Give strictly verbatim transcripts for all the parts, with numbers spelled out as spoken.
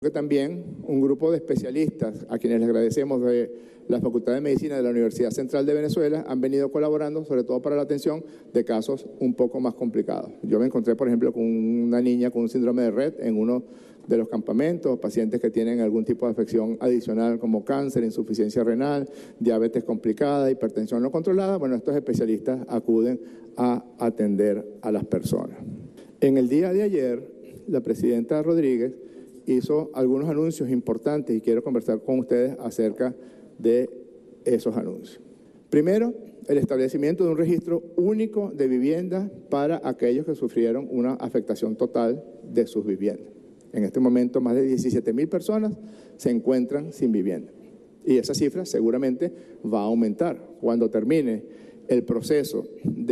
que también un grupo de especialistas, a quienes les agradecemos de la Facultad de Medicina de la Universidad Central de Venezuela, han venido colaborando, sobre todo para la atención de casos un poco más complicados. Yo me encontré, por ejemplo, con una niña con un síndrome de Rett en uno de los campamentos, pacientes que tienen algún tipo de afección adicional como cáncer, insuficiencia renal, diabetes complicada, hipertensión no controlada. Bueno, estos especialistas acuden a atender a las personas. En el día de ayer, la presidenta Rodríguez hizo algunos anuncios importantes y quiero conversar con ustedes acerca de esos anuncios. Primero, el establecimiento de un registro único de viviendas para aquellos que sufrieron una afectación total de sus viviendas. En este momento, más de diecisiete mil personas se encuentran sin vivienda y esa cifra seguramente va a aumentar cuando termine el proceso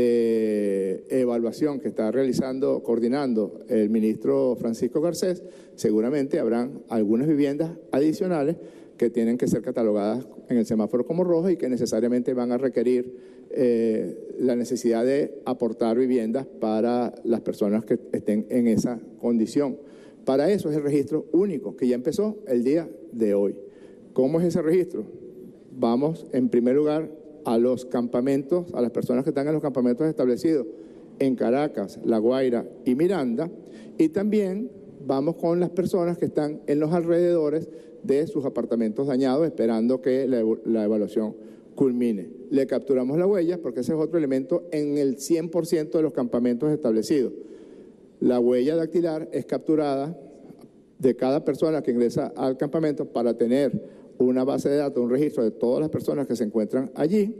de evaluación que está realizando, coordinando el ministro Francisco Garcés. Seguramente habrán algunas viviendas adicionales que tienen que ser catalogadas en el semáforo como rojas y que necesariamente van a requerir eh, la necesidad de aportar viviendas para las personas que estén en esa condición. Para eso es el registro único, que ya empezó el día de hoy. ¿Cómo es ese registro? Vamos, en primer lugar, a los campamentos, a las personas que están en los campamentos establecidos en Caracas, La Guaira y Miranda, y también vamos con las personas que están en los alrededores de sus apartamentos dañados, esperando que la, la evaluación culmine. Le capturamos la huella porque ese es otro elemento en el cien por ciento de los campamentos establecidos. La huella dactilar es capturada de cada persona que ingresa al campamento para tener una base de datos, un registro de todas las personas que se encuentran allí,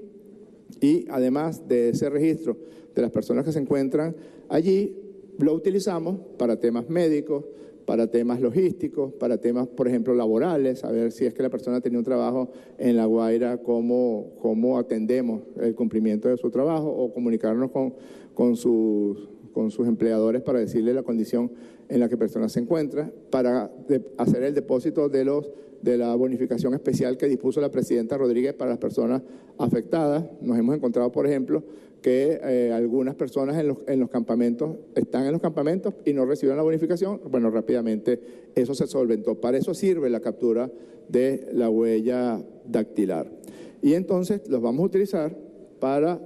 y además de ese registro de las personas que se encuentran allí, lo utilizamos para temas médicos, para temas logísticos, para temas, por ejemplo, laborales, a ver si es que la persona tenía un trabajo en La Guaira, cómo, cómo atendemos el cumplimiento de su trabajo, o comunicarnos con, con sus... con sus empleadores para decirle la condición en la que la persona se encuentra, para de, hacer el depósito de, los, de la bonificación especial que dispuso la presidenta Rodríguez para las personas afectadas. Nos hemos encontrado, por ejemplo, que eh, algunas personas en los, en los campamentos están en los campamentos y no reciben la bonificación. Bueno, rápidamente eso se solventó. Para eso sirve la captura de la huella dactilar. Y entonces los vamos a utilizar para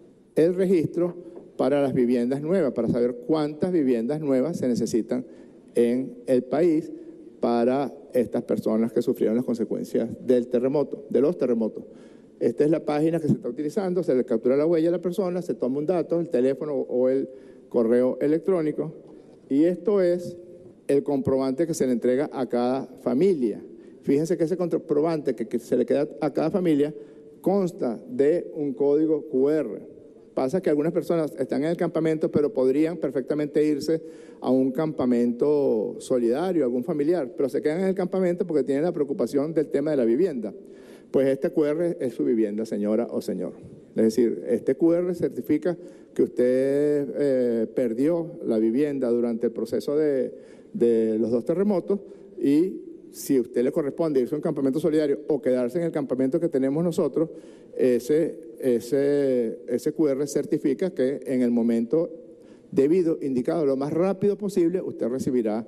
el registro para las viviendas nuevas, para saber cuántas viviendas nuevas se necesitan en el país para estas personas que sufrieron las consecuencias del terremoto, de los terremotos. Esta es la página que se está utilizando, se le captura la huella a la persona, se toma un dato, el teléfono o el correo electrónico, y esto es el comprobante que se le entrega a cada familia. Fíjense que ese comprobante que, que se le queda a cada familia consta de un código cu erre. Pasa que algunas personas están en el campamento, pero podrían perfectamente irse a un campamento solidario, algún familiar, pero se quedan en el campamento porque tienen la preocupación del tema de la vivienda. Pues este cu erre es su vivienda, señora o señor. Es decir, este cu erre certifica que usted eh, perdió la vivienda durante el proceso de, de los dos terremotos, y si a usted le corresponde irse a un campamento solidario o quedarse en el campamento que tenemos nosotros, ese, ese, ese cu erre certifica que en el momento debido, indicado lo más rápido posible, usted recibirá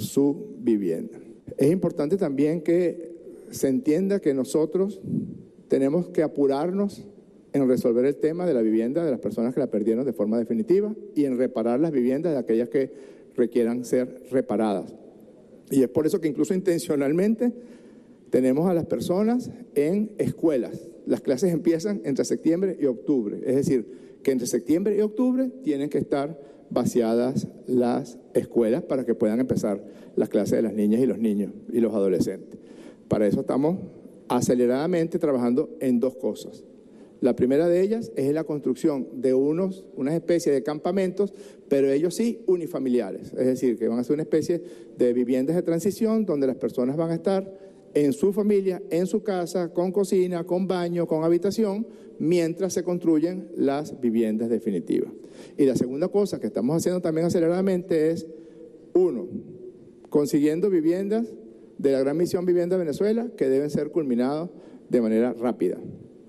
su vivienda. Es importante también que se entienda que nosotros tenemos que apurarnos en resolver el tema de la vivienda de las personas que la perdieron de forma definitiva y en reparar las viviendas de aquellas que requieran ser reparadas. Y es por eso que incluso intencionalmente tenemos a las personas en escuelas. Las clases empiezan entre septiembre y octubre. Es decir, que entre septiembre y octubre tienen que estar vaciadas las escuelas para que puedan empezar las clases de las niñas y los niños y los adolescentes. Para eso estamos aceleradamente trabajando en dos cosas. La primera de ellas es la construcción de unos, una especie de campamentos, pero ellos sí unifamiliares, es decir, que van a ser una especie de viviendas de transición donde las personas van a estar en su familia, en su casa, con cocina, con baño, con habitación, mientras se construyen las viviendas definitivas. Y la segunda cosa que estamos haciendo también aceleradamente es, uno, consiguiendo viviendas de la Gran Misión Vivienda Venezuela que deben ser culminadas de manera rápida.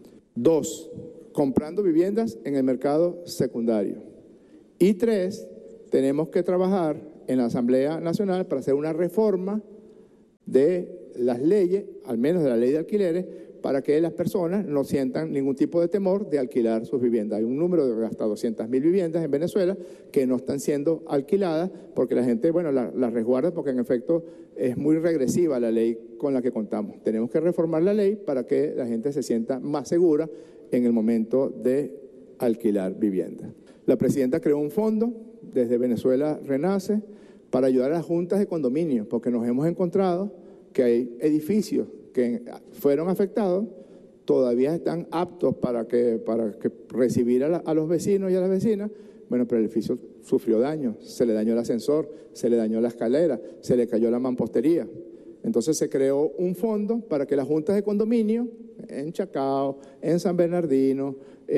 Dos, comprando viviendas en el mercado secundario. Y tres, tenemos que trabajar en la Asamblea Nacional para hacer una reforma de las leyes, al menos de la ley de alquileres, para que las personas no sientan ningún tipo de temor de alquilar sus viviendas. Hay un número de hasta doscientas mil viviendas en Venezuela que no están siendo alquiladas porque la gente, bueno, las la resguarda porque en efecto es muy regresiva la ley con la que contamos. Tenemos que reformar la ley para que la gente se sienta más segura en el momento de alquilar viviendas. La presidenta creó un fondo desde Venezuela Renace para ayudar a las juntas de condominio, porque nos hemos encontrado que hay edificios que fueron afectados, todavía están aptos para que, para que recibir a, la, a los vecinos y a las vecinas. Bueno, pero el edificio sufrió daño, se le dañó el ascensor, se le dañó la escalera, se le cayó la mampostería. Entonces se creó un fondo para que las juntas de condominio en Chacao, en San Bernardino,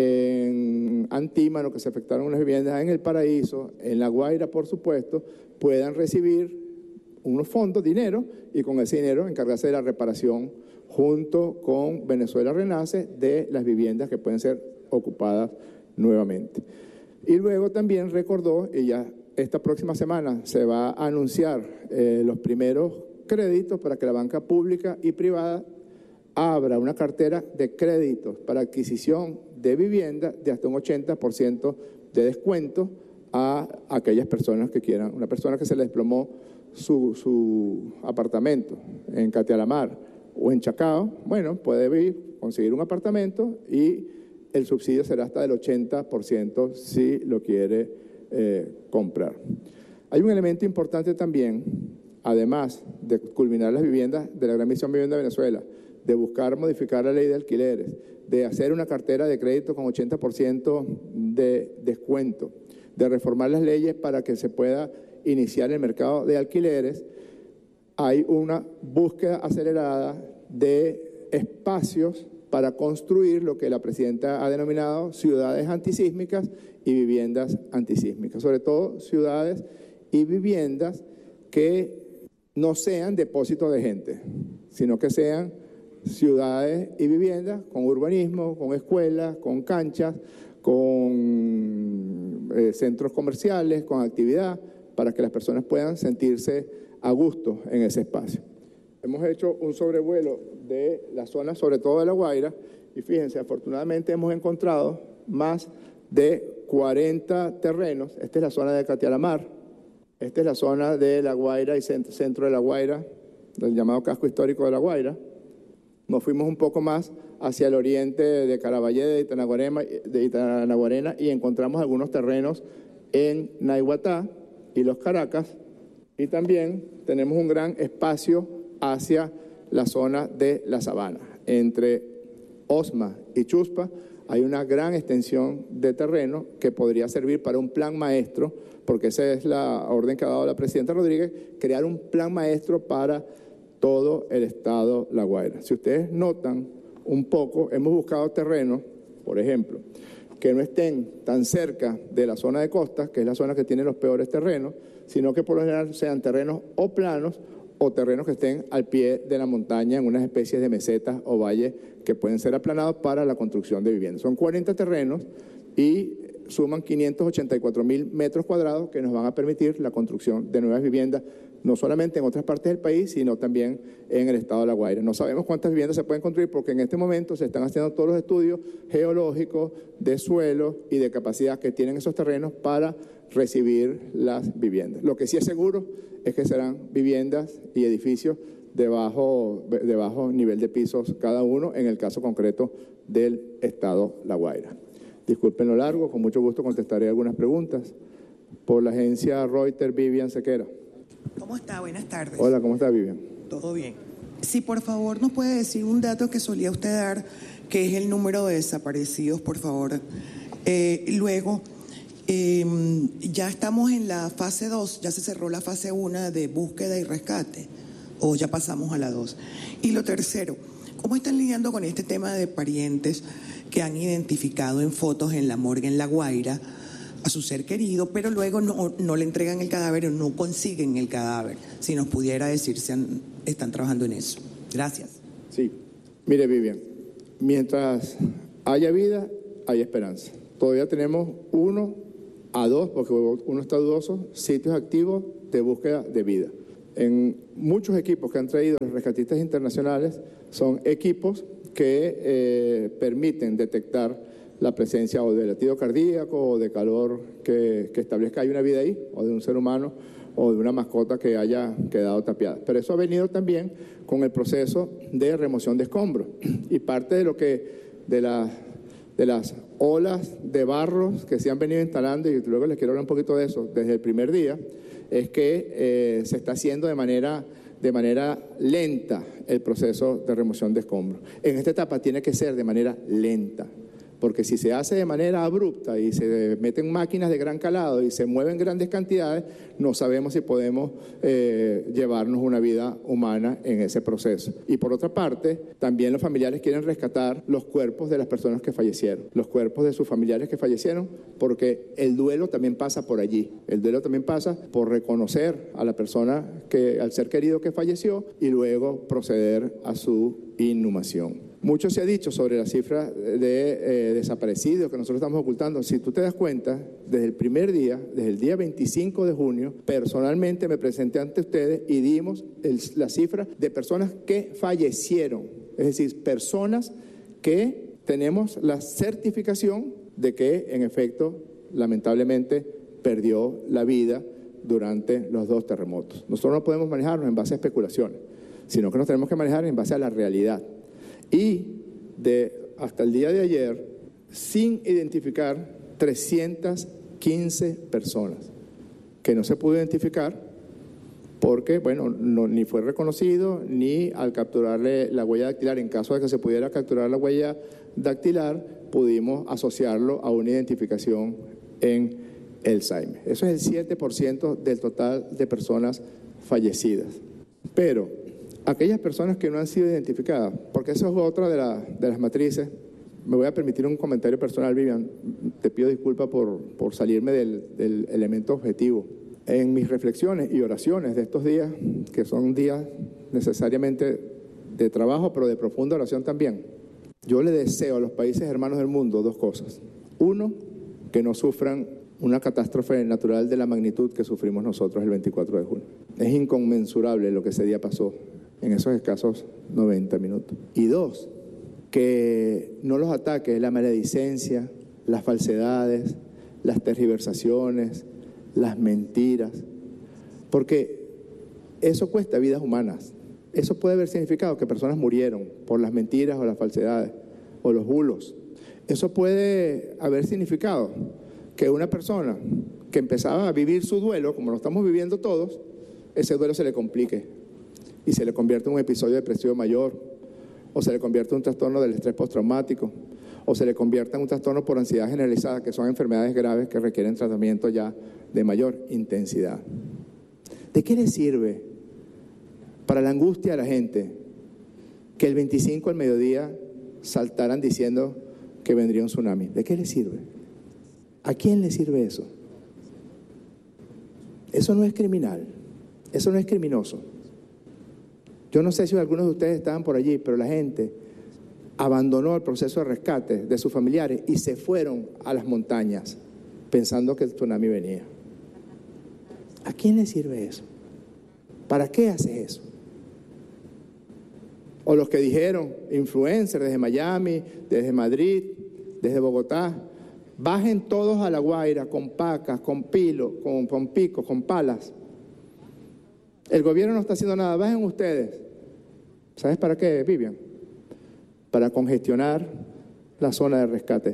en Antímano, que se afectaron unas viviendas, en El Paraíso, en La Guaira, por supuesto, puedan recibir unos fondos, dinero, y con ese dinero encargarse de la reparación junto con Venezuela Renace de las viviendas que pueden ser ocupadas nuevamente. Y luego también recordó, y ya esta próxima semana se va a anunciar eh, los primeros créditos para que la banca pública y privada abra una cartera de créditos para adquisición de vivienda de hasta un ochenta por ciento de descuento a aquellas personas que quieran. Una persona que se le desplomó su, su apartamento en Catialamar o en Chacao, bueno, puede ir, conseguir un apartamento y el subsidio será hasta del ochenta por ciento si lo quiere eh, comprar. Hay un elemento importante también, además de culminar las viviendas de la Gran Misión Vivienda de Venezuela, de buscar modificar la ley de alquileres, de hacer una cartera de crédito con ochenta por ciento de descuento, de reformar las leyes para que se pueda iniciar el mercado de alquileres. Hay una búsqueda acelerada de espacios para construir lo que la presidenta ha denominado ciudades antisísmicas y viviendas antisísmicas, sobre todo ciudades y viviendas que no sean depósitos de gente, sino que sean ciudades y viviendas con urbanismo, con escuelas, con canchas, con eh, centros comerciales, con actividad, para que las personas puedan sentirse a gusto en ese espacio. Hemos hecho un sobrevuelo de la zona, sobre todo de La Guaira, y fíjense, afortunadamente hemos encontrado más de cuarenta terrenos. Esta es la zona de Catialamar, esta es la zona de La Guaira y centro de La Guaira, del llamado casco histórico de La Guaira. Nos fuimos un poco más hacia el oriente de Caraballo, de Itanaguarema, de Itanaguarena, y encontramos algunos terrenos en Naiguatá y Los Caracas, y también tenemos un gran espacio hacia la zona de La Sabana. Entre Osma y Chuspa hay una gran extensión de terreno que podría servir para un plan maestro, porque esa es la orden que ha dado la presidenta Rodríguez, crear un plan maestro para todo el estado La Guaira. Si ustedes notan un poco, hemos buscado terrenos, por ejemplo, que no estén tan cerca de la zona de costa, que es la zona que tiene los peores terrenos, sino que por lo general sean terrenos o planos o terrenos que estén al pie de la montaña en unas especies de mesetas o valles que pueden ser aplanados para la construcción de viviendas. Son cuarenta terrenos y suman quinientos ochenta y cuatro mil metros cuadrados que nos van a permitir la construcción de nuevas viviendas, no solamente en otras partes del país, sino también en el estado de La Guaira. No sabemos cuántas viviendas se pueden construir porque en este momento se están haciendo todos los estudios geológicos, de suelo y de capacidad que tienen esos terrenos para recibir las viviendas. Lo que sí es seguro es que serán viviendas y edificios de bajo, de bajo nivel de pisos cada uno, en el caso concreto del estado La Guaira. Disculpen lo largo, con mucho gusto contestaré algunas preguntas. Por la agencia Reuters, Vivian Sequera. ¿Cómo está? Buenas tardes. Hola, ¿cómo está, Vivian? Todo bien. Si por favor nos puede decir un dato que solía usted dar, que es el número de desaparecidos, por favor. Eh, luego, eh, ya estamos en la fase dos, ya se cerró la fase uno de búsqueda y rescate, o ya pasamos a la dos. Y lo tercero, ¿cómo están lidiando con este tema de parientes que han identificado en fotos en la morgue en La Guaira a su ser querido, pero luego no, no le entregan el cadáver o no consiguen el cadáver? Si nos pudiera decir si han, están trabajando en eso. Gracias. Sí. Mire, Vivian, mientras haya vida, hay esperanza. Todavía tenemos uno a dos, porque uno está dudoso, sitios activos de búsqueda de vida. en muchos equipos que han traído los rescatistas internacionales son equipos que eh, permiten detectar la presencia o de latido cardíaco o de calor que, que establezca hay una vida ahí, o de un ser humano o de una mascota que haya quedado tapiada. Pero eso ha venido también con el proceso de remoción de escombros. Y parte de lo que, de, la, de las olas de barros que se han venido instalando, y luego les quiero hablar un poquito de eso, desde el primer día, es que eh, se está haciendo de manera, de manera lenta el proceso de remoción de escombros. En esta etapa tiene que ser de manera lenta, porque si se hace de manera abrupta y se meten máquinas de gran calado y se mueven grandes cantidades, no sabemos si podemos eh, llevarnos una vida humana en ese proceso. Y por otra parte, también los familiares quieren rescatar los cuerpos de las personas que fallecieron, los cuerpos de sus familiares que fallecieron, porque el duelo también pasa por allí. El duelo también pasa por reconocer a la persona, que, al ser querido que falleció, y luego proceder a su inhumación. Mucho se ha dicho sobre la cifra de eh, desaparecidos que nosotros estamos ocultando. Si tú te das cuenta, desde el primer día, desde el día veinticinco de junio, personalmente me presenté ante ustedes y dimos el, la cifra de personas que fallecieron. Es decir, personas que tenemos la certificación de que, en efecto, lamentablemente, perdió la vida durante los dos terremotos. Nosotros no podemos manejarnos en base a especulaciones, sino que nos tenemos que manejar en base a la realidad. Y de hasta el día de ayer, sin identificar, trescientas quince personas que no se pudo identificar porque, bueno, no, ni fue reconocido, ni al capturarle la huella dactilar, en caso de que se pudiera capturar la huella dactilar, pudimos asociarlo a una identificación en el SAIME. Eso es el siete por ciento del total de personas fallecidas. Pero aquellas personas que no han sido identificadas, porque eso es otra de, la, de las matrices. Me voy a permitir un comentario personal, Vivian, te pido disculpas por, por salirme del, del elemento objetivo. En mis reflexiones y oraciones de estos días, que son días necesariamente de trabajo, pero de profunda oración también, yo le deseo a los países hermanos del mundo dos cosas. Uno, que no sufran una catástrofe natural de la magnitud que sufrimos nosotros el veinticuatro de junio. Es inconmensurable lo que ese día pasó en esos escasos noventa minutos. Y dos, que no los ataque la maledicencia, las falsedades, las tergiversaciones, las mentiras, porque eso cuesta vidas humanas. Eso puede haber significado que personas murieron por las mentiras o las falsedades o los bulos. Eso puede haber significado que una persona que empezaba a vivir su duelo, como lo estamos viviendo todos, ese duelo se le complique y se le convierte en un episodio depresivo mayor, o se le convierte en un trastorno del estrés postraumático, o se le convierte en un trastorno por ansiedad generalizada, que son enfermedades graves que requieren tratamiento ya de mayor intensidad. ¿De qué le sirve para la angustia de la gente que el veinticinco al mediodía saltaran diciendo que vendría un tsunami? ¿De qué le sirve? ¿A quién le sirve eso? Eso no es criminal, eso no es criminoso. Yo no sé si algunos de ustedes estaban por allí, pero la gente abandonó el proceso de rescate de sus familiares y se fueron a las montañas pensando que el tsunami venía. ¿A quién le sirve eso? ¿Para qué hace eso? O los que dijeron, influencers desde Miami, desde Madrid, desde Bogotá, bajen todos a La Guaira con pacas, con pilos, con, con picos, con palas. El gobierno no está haciendo nada, bajen ustedes. ¿Sabes para qué, Vivian? Para congestionar la zona de rescate.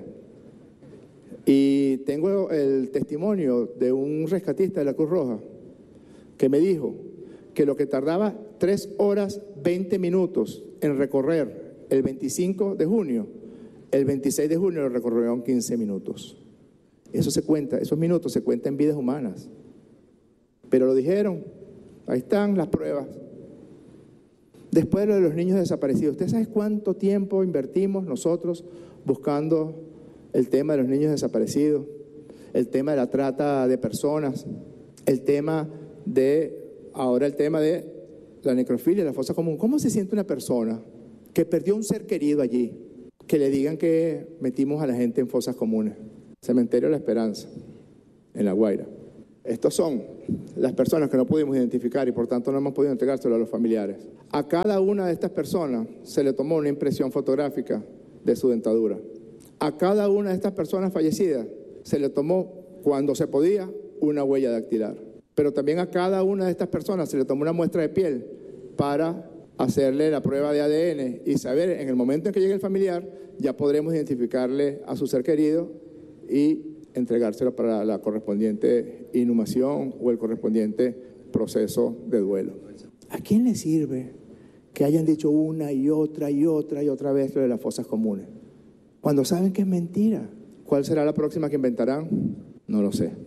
Y tengo el testimonio de un rescatista de la Cruz Roja que me dijo que lo que tardaba tres horas veinte minutos en recorrer el veinticinco de junio, el veintiséis de junio lo recorrió en quince minutos. Eso se cuenta, esos minutos se cuentan en vidas humanas. Pero lo dijeron, ahí están las pruebas. Después de lo de los niños desaparecidos, ¿usted sabe cuánto tiempo invertimos nosotros buscando el tema de los niños desaparecidos, el tema de la trata de personas, el tema de, ahora el tema de la necrofilia, la fosa común? ¿Cómo se siente una persona que perdió un ser querido allí, que le digan que metimos a la gente en fosas comunes? Cementerio de la Esperanza, en La Guaira. Estos son las personas que no pudimos identificar y por tanto no hemos podido entregárselo a los familiares. A cada una de estas personas se le tomó una impresión fotográfica de su dentadura. A cada una de estas personas fallecidas se le tomó, cuando se podía, una huella dactilar. Pero también a cada una de estas personas se le tomó una muestra de piel para hacerle la prueba de A D N y saber en el momento en que llegue el familiar, ya podremos identificarle a su ser querido y entregárselo para la correspondiente inhumación o el correspondiente proceso de duelo. ¿A quién le sirve que hayan dicho una y otra y otra y otra vez lo de las fosas comunes? Cuando saben que es mentira. ¿Cuál será la próxima que inventarán? No lo sé.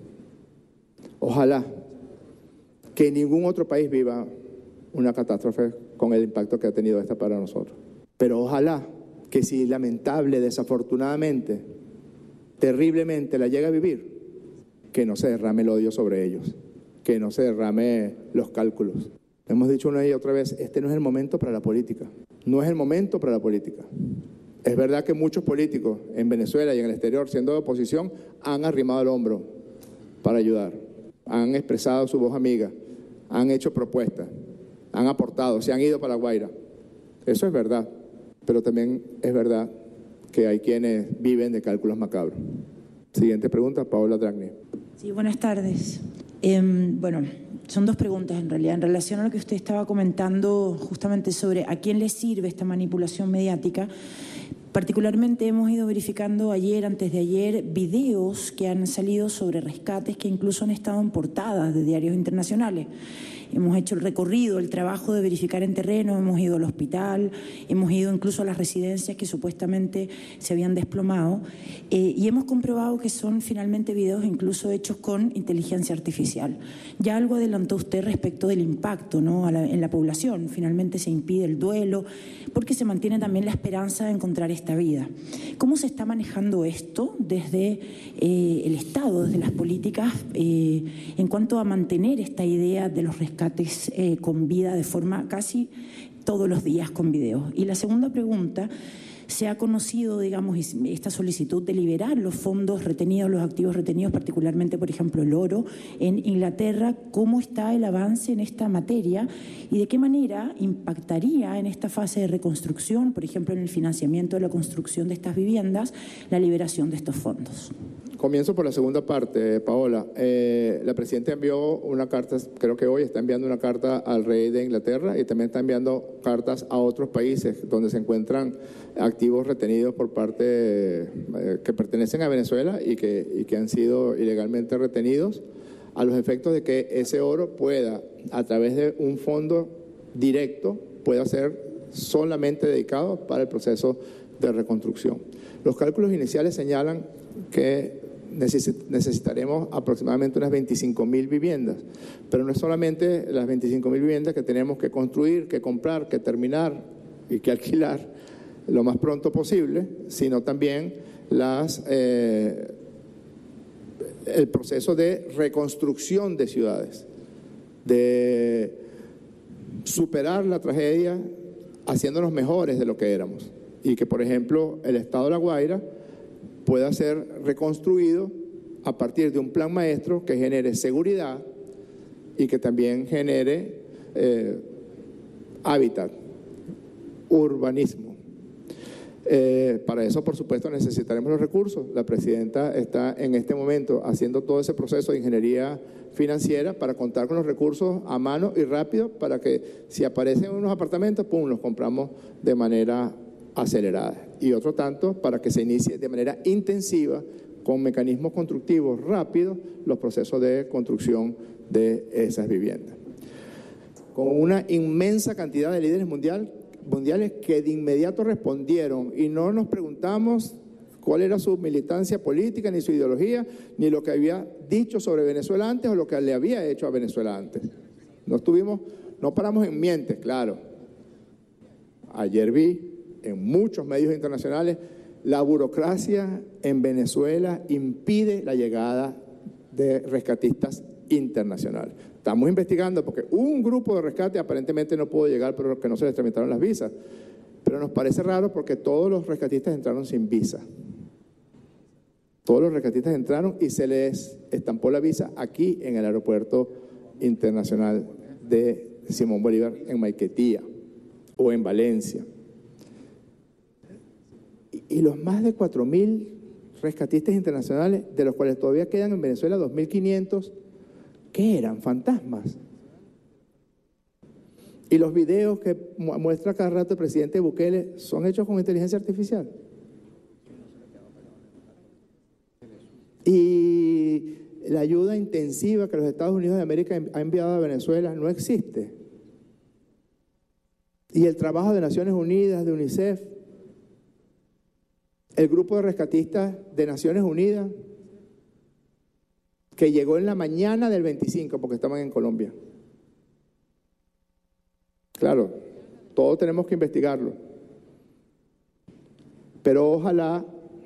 Ojalá que ningún otro país viva una catástrofe con el impacto que ha tenido esta para nosotros. Pero ojalá que si lamentable, desafortunadamente, terriblemente la llega a vivir, que no se derrame el odio sobre ellos, que no se derrame los cálculos. Hemos dicho una y otra vez, este no es el momento para la política, no es el momento para la política. Es verdad que muchos políticos en Venezuela y en el exterior, siendo de oposición, han arrimado el hombro para ayudar, han expresado su voz amiga, han hecho propuestas, han aportado, se han ido para La Guaira. Eso es verdad, pero también es verdad que hay quienes viven de cálculos macabros. Siguiente pregunta, Paola Dragni. Sí, buenas tardes. Eh, bueno, son dos preguntas en realidad. En relación a lo que usted estaba comentando justamente sobre a quién le sirve esta manipulación mediática, particularmente hemos ido verificando ayer, antes de ayer, videos que han salido sobre rescates que incluso han estado en portadas de diarios internacionales. Hemos hecho el recorrido, el trabajo de verificar en terreno, hemos ido al hospital, hemos ido incluso a las residencias que supuestamente se habían desplomado eh, y hemos comprobado que son finalmente videos incluso hechos con inteligencia artificial. Ya algo adelantó usted respecto del impacto, ¿no?, a la, en la población. Finalmente se impide el duelo porque se mantiene también la esperanza de encontrar esta vida. ¿Cómo se está manejando esto desde eh, el Estado, desde las políticas, eh, en cuanto a mantener esta idea de los rescates Eh, con vida de forma casi todos los días con videos? Y la segunda pregunta, ¿se ha conocido, digamos, esta solicitud de liberar los fondos retenidos, los activos retenidos, particularmente, por ejemplo, el oro en Inglaterra? ¿Cómo está el avance en esta materia y de qué manera impactaría en esta fase de reconstrucción, por ejemplo, en el financiamiento de la construcción de estas viviendas, la liberación de estos fondos? Comienzo por la segunda parte, Paola. Eh, la Presidenta envió una carta, creo que hoy está enviando una carta al rey de Inglaterra y también está enviando cartas a otros países donde se encuentran activos retenidos por parte eh, que pertenecen a Venezuela y que, y que han sido ilegalmente retenidos, a los efectos de que ese oro pueda, a través de un fondo directo, pueda ser solamente dedicado para el proceso de reconstrucción. Los cálculos iniciales señalan que necesitaremos aproximadamente unas veinticinco mil viviendas, pero no es solamente las veinticinco mil viviendas que tenemos que construir, que comprar, que terminar y que alquilar lo más pronto posible, sino también las, eh, el proceso de reconstrucción de ciudades, de superar la tragedia haciéndonos mejores de lo que éramos y que, por ejemplo, el estado de La Guaira pueda ser reconstruido a partir de un plan maestro que genere seguridad y que también genere eh, hábitat, urbanismo. Eh, para eso, por supuesto, necesitaremos los recursos. La Presidenta está en este momento haciendo todo ese proceso de ingeniería financiera para contar con los recursos a mano y rápido para que si aparecen unos apartamentos, pum, los compramos de manera acelerada. Y otro tanto para que se inicie de manera intensiva con mecanismos constructivos rápidos los procesos de construcción de esas viviendas. Con una inmensa cantidad de líderes mundial, mundiales que de inmediato respondieron y no nos preguntamos cuál era su militancia política, ni su ideología, ni lo que había dicho sobre Venezuela antes o lo que le había hecho a Venezuela antes. No estuvimos, no paramos en mientes, claro. Ayer vi en muchos medios internacionales, la burocracia en Venezuela impide la llegada de rescatistas internacionales. Estamos investigando porque un grupo de rescate aparentemente no pudo llegar porque no se les tramitaron las visas, pero nos parece raro porque todos los rescatistas entraron sin visa. Todos los rescatistas entraron y se les estampó la visa aquí en el aeropuerto internacional de Simón Bolívar en Maiquetía o en Valencia. Y, y los más de cuatro mil rescatistas internacionales, de los cuales todavía quedan en Venezuela dos mil quinientos, ¿qué eran? Fantasmas. Y los videos que muestra cada rato el presidente Bukele son hechos con inteligencia artificial. Y la ayuda intensiva que los Estados Unidos de América ha enviado a Venezuela no existe. Y el trabajo de Naciones Unidas, de UNICEF, el grupo de rescatistas de Naciones Unidas, que llegó en la mañana del veinticinco, porque estaban en Colombia. Claro, todos tenemos que investigarlo. Pero ojalá,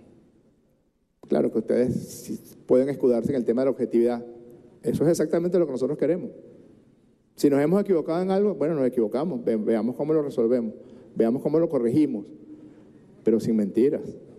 claro, que ustedes pueden escudarse en el tema de la objetividad. Eso es exactamente lo que nosotros queremos. Si nos hemos equivocado en algo, bueno, nos equivocamos. Ve, veamos cómo lo resolvemos. Veamos cómo lo corregimos. Pero sin mentiras.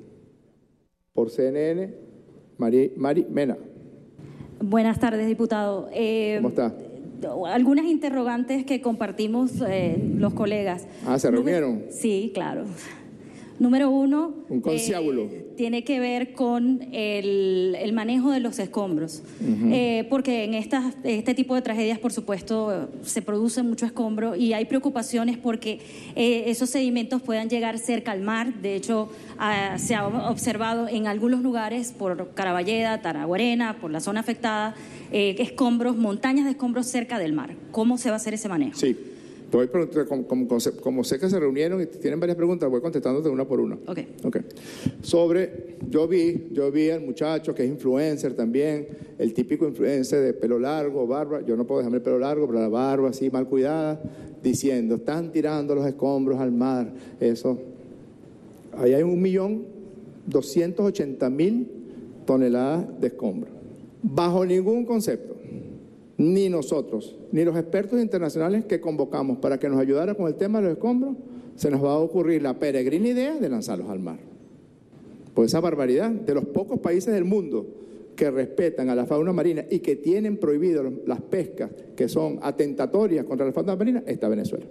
Por C N N, Mari, Mari Mena. Buenas tardes, diputado. Eh, ¿Cómo está? Algunas interrogantes que compartimos eh, los colegas. Ah, ¿se reunieron? Número, sí, claro. Número uno, un conciábulo. Eh, tiene que ver con el, el manejo de los escombros. Uh-huh. eh, porque en estas, este tipo de tragedias, por supuesto, se produce mucho escombro y hay preocupaciones porque eh, esos sedimentos puedan llegar cerca al mar. De hecho, ah, se ha observado en algunos lugares, por Caraballeda, Taraguarena, por la zona afectada, eh, escombros, montañas de escombros cerca del mar. ¿Cómo se va a hacer ese manejo? Sí. Voy, como, como, como sé que se reunieron y tienen varias preguntas, voy contestándote una por una. Ok. Okay. Sobre, yo vi, yo vi al muchacho que es influencer también, el típico influencer de pelo largo, barba, yo no puedo dejarme el pelo largo, pero la barba así mal cuidada, diciendo, están tirando los escombros al mar, eso. Ahí hay un millón doscientos ochenta mil toneladas de escombros. Bajo ningún concepto. Ni nosotros, ni los expertos internacionales que convocamos para que nos ayudara con el tema de los escombros, se nos va a ocurrir la peregrina idea de lanzarlos al mar. Por esa barbaridad, de los pocos países del mundo que respetan a la fauna marina y que tienen prohibido las pescas que son atentatorias contra la fauna marina, está Venezuela.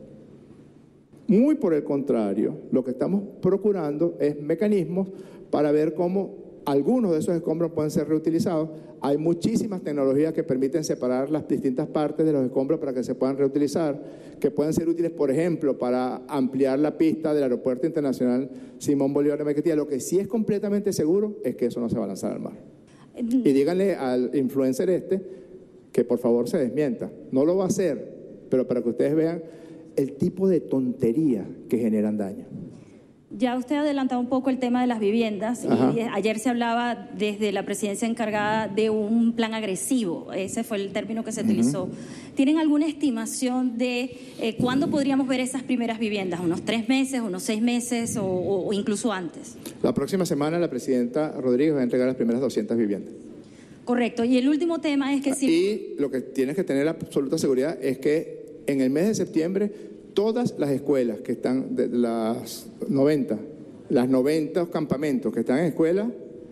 Muy por el contrario, lo que estamos procurando es mecanismos para ver cómo algunos de esos escombros pueden ser reutilizados. Hay muchísimas tecnologías que permiten separar las distintas partes de los escombros para que se puedan reutilizar, que pueden ser útiles, por ejemplo, para ampliar la pista del Aeropuerto Internacional Simón Bolívar de Maiquetía. Lo que sí es completamente seguro es que eso no se va a lanzar al mar. Y díganle al influencer este que por favor se desmienta. No lo va a hacer, pero para que ustedes vean el tipo de tontería que generan daño. Ya usted ha adelantado un poco el tema de las viviendas. Ajá. Y ayer se hablaba desde la presidencia encargada de un plan agresivo. Ese fue el término que se utilizó. Uh-huh. ¿Tienen alguna estimación de eh, cuándo podríamos ver esas primeras viviendas? ¿Unos tres meses, unos seis meses o, o, o incluso antes? La próxima semana la presidenta Rodríguez va a entregar las primeras doscientas viviendas. Correcto. Y el último tema es que si... Y lo que tienes que tener absoluta seguridad es que en el mes de septiembre todas las escuelas que están, de las noventa, las noventa campamentos que están en escuelas,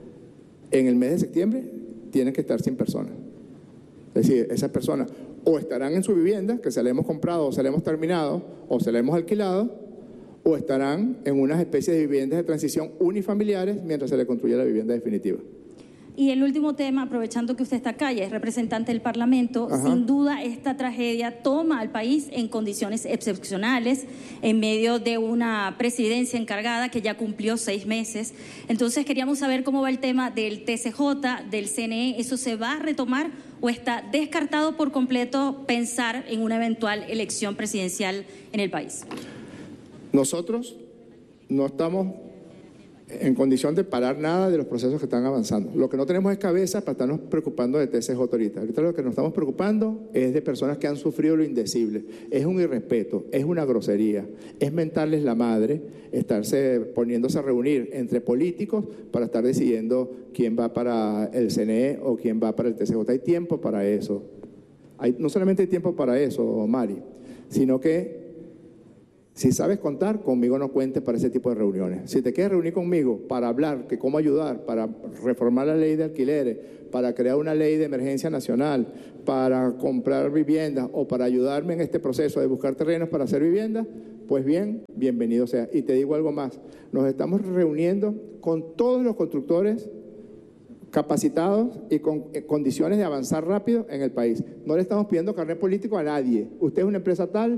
en el mes de septiembre tienen que estar sin personas. Es decir, esas personas o estarán en su vivienda, que se la hemos comprado o se la hemos terminado o se la hemos alquilado, o estarán en unas especies de viviendas de transición unifamiliares mientras se le construye la vivienda definitiva. Y el último tema, aprovechando que usted está acá y es representante del Parlamento, Ajá. sin duda esta tragedia toma al país en condiciones excepcionales, en medio de una presidencia encargada que ya cumplió seis meses. Entonces queríamos saber cómo va el tema del T C J, del C N E. ¿Eso se va a retomar o está descartado por completo pensar en una eventual elección presidencial en el país? Nosotros no estamos en condición de parar nada de los procesos que están avanzando. Lo que no tenemos es cabeza para estarnos preocupando de T C J ahorita. Ahorita lo que nos estamos preocupando es de personas que han sufrido lo indecible. Es un irrespeto, es una grosería, es mentarles la madre, estarse poniéndose a reunir entre políticos para estar decidiendo quién va para el C N E o quién va para el T C J. Hay tiempo para eso. Hay, no solamente hay tiempo para eso, Mari, sino que Si sabes contar, conmigo no cuentes para ese tipo de reuniones. Si te quieres reunir conmigo para hablar que cómo ayudar, para reformar la ley de alquileres, para crear una ley de emergencia nacional, para comprar viviendas o para ayudarme en este proceso de buscar terrenos para hacer viviendas, pues bien, bienvenido sea. Y te digo algo más, nos estamos reuniendo con todos los constructores capacitados y con condiciones de avanzar rápido en el país. No le estamos pidiendo carnet político a nadie. Usted es una empresa tal.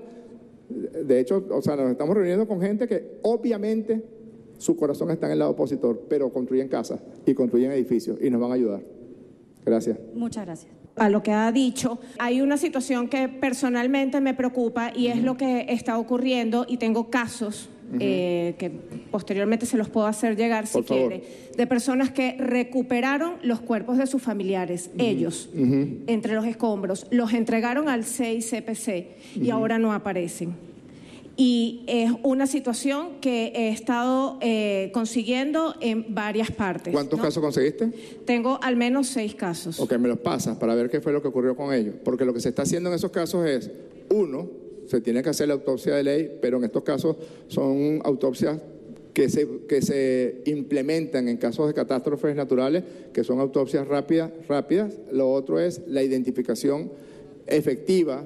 De hecho, o sea, nos estamos reuniendo con gente que obviamente su corazón está en el lado opositor, pero construyen casas y construyen edificios y nos van a ayudar. Gracias. Muchas gracias. A lo que ha dicho, hay una situación que personalmente me preocupa y es lo que está ocurriendo, y tengo casos uh-huh. eh, que posteriormente se los puedo hacer llegar si quiere, de personas que recuperaron los cuerpos de sus familiares, uh-huh. ellos, uh-huh. entre los escombros, los entregaron al C I C P C y uh-huh. ahora no aparecen. Y es una situación que he estado eh, consiguiendo en varias partes. ¿Cuántos ¿no? casos conseguiste? Tengo al menos seis casos. Ok, me los pasas para ver qué fue lo que ocurrió con ellos. Porque lo que se está haciendo en esos casos es, uno, se tiene que hacer la autopsia de ley, pero en estos casos son autopsias que se, que se implementan en casos de catástrofes naturales, que son autopsias rápidas, rápidas. Lo otro es la identificación efectiva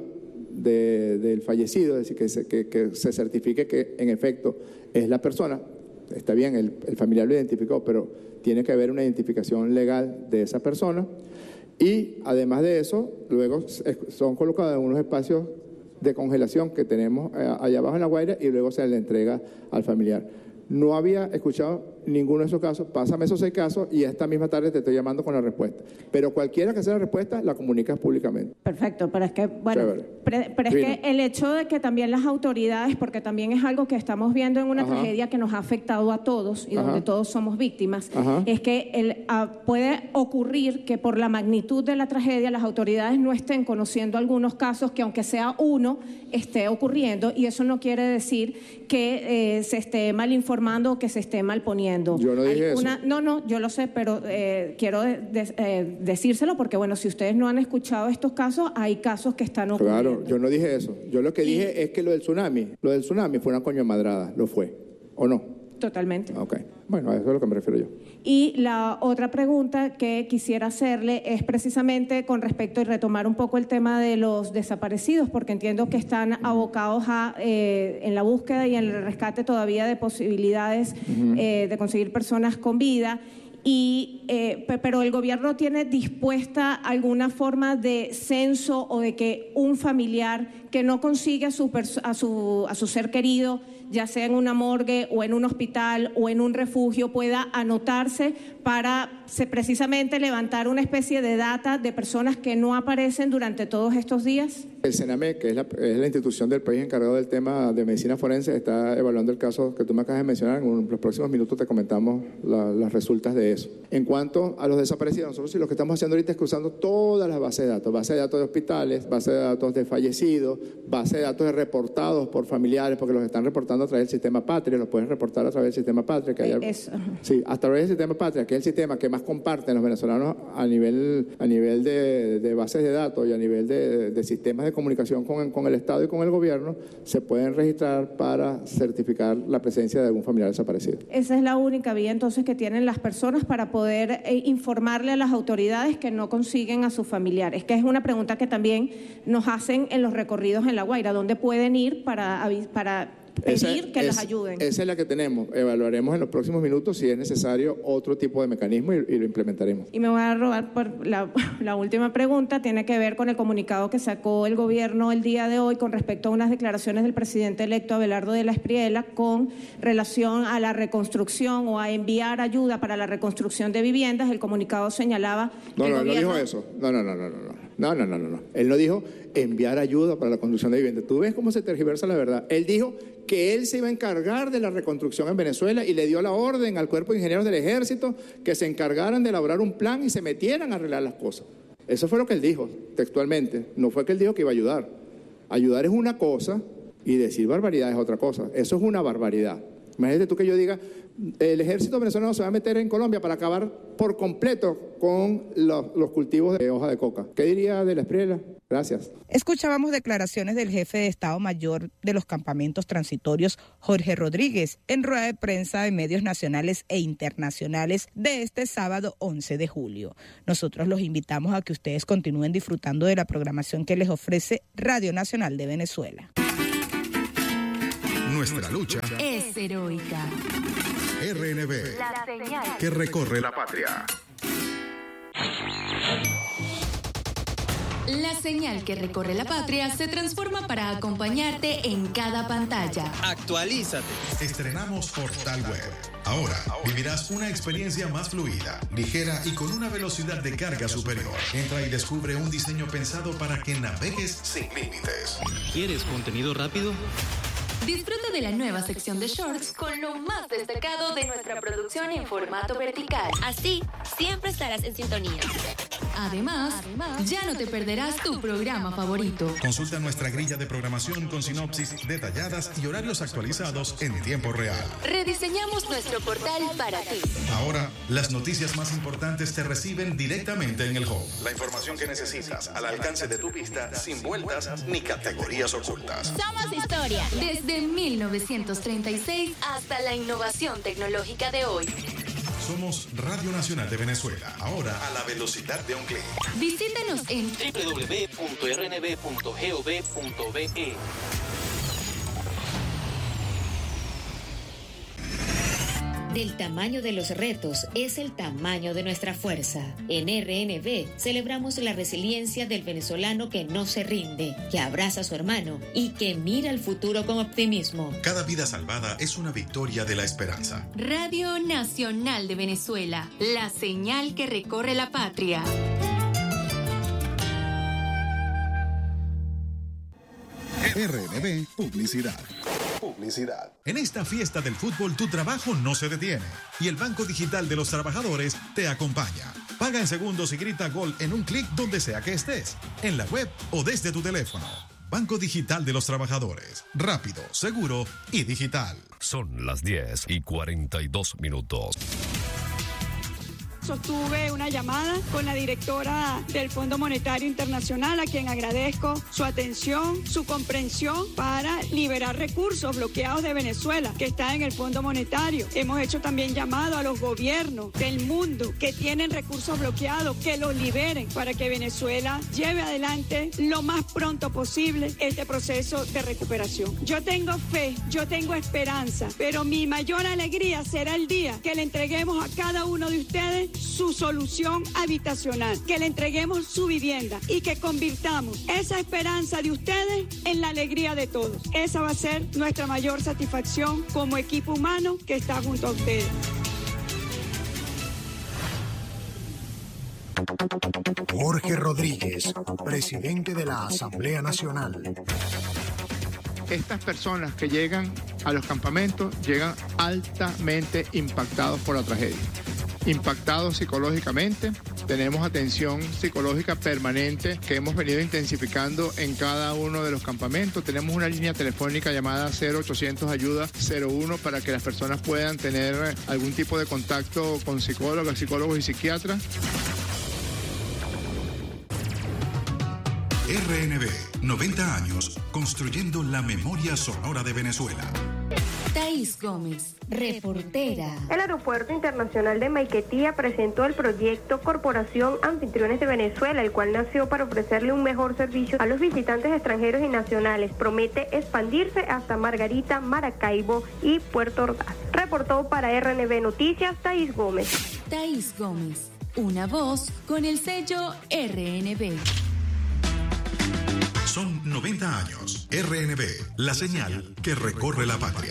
De, del fallecido, es decir, que se, que, que se certifique que en efecto es la persona. Está bien, el, el familiar lo identificó, pero tiene que haber una identificación legal de esa persona. Y además de eso, luego son colocados en unos espacios de congelación que tenemos allá abajo en La Guaira y luego se le entrega al familiar. No había escuchado ninguno de esos casos. Pásame esos seis casos y esta misma tarde te estoy llamando con la respuesta. Pero cualquiera que sea la respuesta, la comunicas públicamente. Perfecto, pero es que, bueno, pre, pero es que el hecho de que también las autoridades, porque también es algo que estamos viendo en una Ajá. tragedia que nos ha afectado a todos y Ajá. donde todos somos víctimas, Ajá. es que el, uh, puede ocurrir que por la magnitud de la tragedia las autoridades no estén conociendo algunos casos que, aunque sea uno, esté ocurriendo, y eso no quiere decir que eh, se esté mal informando o que se esté mal poniendo. Yo no dije una, eso. No, no, yo lo sé, pero eh, quiero de, de, eh, decírselo porque, bueno, si ustedes no han escuchado estos casos, hay casos que están ocurriendo. Claro, yo no dije eso. Yo lo que y, dije es que lo del tsunami, lo del tsunami fue una coño madrada, lo fue, ¿o no? Totalmente. Ok, bueno, a eso es a lo que me refiero yo. Y la otra pregunta que quisiera hacerle es precisamente con respecto, y retomar un poco el tema de los desaparecidos, porque entiendo que están abocados a, eh, en la búsqueda y en el rescate todavía de posibilidades uh-huh. eh, de conseguir personas con vida. Y, eh, pero el gobierno tiene dispuesta alguna forma de censo o de que un familiar que no consigue a su, a su, a su ser querido, ya sea en una morgue o en un hospital o en un refugio, pueda anotarse para se, precisamente levantar una especie de data de personas que no aparecen durante todos estos días? El CENAME, que es la, es la institución del país encargado del tema de medicina forense, está evaluando el caso que tú me acabas de mencionar. En los próximos minutos te comentamos la, las resultas de eso. En cuanto a los desaparecidos, nosotros sí, lo que estamos haciendo ahorita es cruzando todas las bases de datos, base de datos de hospitales, base de datos de fallecidos, base de datos de reportados por familiares, porque los están reportando a través del sistema Patria, los pueden reportar a través del sistema Patria. Que hay, Eso. Sí, a través del sistema Patria, que es el sistema que más comparten los venezolanos a nivel, a nivel de, de bases de datos y a nivel de, de sistemas de comunicación con, con el Estado y con el gobierno, se pueden registrar para certificar la presencia de algún familiar desaparecido. Esa es la única vía entonces que tienen las personas para poder eh, informarle a las autoridades que no consiguen a sus familiares, que es una pregunta que también nos hacen en los recorridos en La Guaira, ¿dónde pueden ir para, para pedir esa, que es, los ayuden? Esa es la que tenemos. Evaluaremos en los próximos minutos si es necesario otro tipo de mecanismo y, y lo implementaremos. Y me voy a robar por la, la última pregunta, tiene que ver con el comunicado que sacó el gobierno el día de hoy con respecto a unas declaraciones del presidente electo Abelardo de la Espriella con relación a la reconstrucción o a enviar ayuda para la reconstrucción de viviendas. El comunicado señalaba no, que no, el gobierno... no dijo eso. No, no, no, no, no. No, no, no, no, no. Él no dijo enviar ayuda para la construcción de viviendas. Tú ves cómo se tergiversa la verdad. Él dijo que él se iba a encargar de la reconstrucción en Venezuela y le dio la orden al Cuerpo de Ingenieros del Ejército que se encargaran de elaborar un plan y se metieran a arreglar las cosas. Eso fue lo que él dijo textualmente. No fue que él dijo que iba a ayudar. Ayudar es una cosa y decir barbaridad es otra cosa. Eso es una barbaridad. Imagínate tú que yo diga, el ejército venezolano se va a meter en Colombia para acabar por completo con los, los cultivos de hoja de coca. ¿Qué diría de la Espriella? Gracias. Escuchábamos declaraciones del jefe de Estado Mayor de los campamentos transitorios, Jorge Rodríguez, en rueda de prensa de medios nacionales e internacionales de este sábado once de julio. Nosotros los invitamos a que ustedes continúen disfrutando de la programación que les ofrece Radio Nacional de Venezuela. Nuestra lucha es heroica. R N B, la señal que recorre la patria. La señal que recorre la patria se transforma para acompañarte en cada pantalla. Actualízate. Estrenamos Portal Web. Ahora vivirás una experiencia más fluida, ligera y con una velocidad de carga superior. Entra y descubre un diseño pensado para que navegues sin límites. ¿Quieres contenido rápido? Disfruta de la nueva sección de shorts con lo más destacado de nuestra producción en formato vertical. Así, siempre estarás en sintonía. Además, Además, ya no te perderás tu programa favorito. Consulta nuestra grilla de programación con sinopsis detalladas y horarios actualizados en tiempo real. Rediseñamos nuestro portal para ti. Ahora, las noticias más importantes te reciben directamente en el home. La información que necesitas al alcance de tu vista, sin vueltas ni categorías ocultas. Somos historia. Desde mil novecientos treinta y seis hasta la innovación tecnológica de hoy. Somos Radio Nacional de Venezuela, ahora a la velocidad de un clic. Visítanos en doble u doble u doble u punto r n b punto gov punto be. Del tamaño de los retos es el tamaño de nuestra fuerza. En R N B celebramos la resiliencia del venezolano que no se rinde, que abraza a su hermano y que mira al futuro con optimismo. Cada vida salvada es una victoria de la esperanza. Radio Nacional de Venezuela, la señal que recorre la patria. R N B Publicidad. Publicidad. En esta fiesta del fútbol tu trabajo no se detiene y el Banco Digital de los Trabajadores te acompaña. Paga en segundos y grita gol en un clic donde sea que estés, en la web o desde tu teléfono. Banco Digital de los Trabajadores. Rápido, seguro y digital. Son las diez y cuarenta y dos minutos. Sostuve una llamada con la directora del Fondo Monetario Internacional, a quien agradezco su atención, su comprensión para liberar recursos bloqueados de Venezuela que están en el Fondo Monetario. Hemos hecho también llamado a los gobiernos del mundo que tienen recursos bloqueados, que los liberen para que Venezuela lleve adelante lo más pronto posible este proceso de recuperación. Yo tengo fe, yo tengo esperanza, pero mi mayor alegría será el día que le entreguemos a cada uno de ustedes su solución habitacional, que le entreguemos su vivienda y que convirtamos esa esperanza de ustedes en la alegría de todos. Esa va a ser nuestra mayor satisfacción como equipo humano que está junto a ustedes. Jorge Rodríguez, presidente de la Asamblea Nacional. Estas personas que llegan a los campamentos llegan altamente impactados por la tragedia. Impactados psicológicamente, tenemos atención psicológica permanente que hemos venido intensificando en cada uno de los campamentos. Tenemos una línea telefónica llamada cero ochocientos ayuda cero uno para que las personas puedan tener algún tipo de contacto con psicólogos, psicólogos y psiquiatras. R N B, noventa años, construyendo la memoria sonora de Venezuela. Thaís Gómez, reportera. El Aeropuerto Internacional de Maiquetía presentó el proyecto Corporación Anfitriones de Venezuela, el cual nació para ofrecerle un mejor servicio a los visitantes extranjeros y nacionales. Promete expandirse hasta Margarita, Maracaibo y Puerto Ordaz. Reportó para R N B Noticias, Thaís Gómez. Thaís Gómez, una voz con el sello R N B. Son noventa años. R N B, la señal que recorre la patria.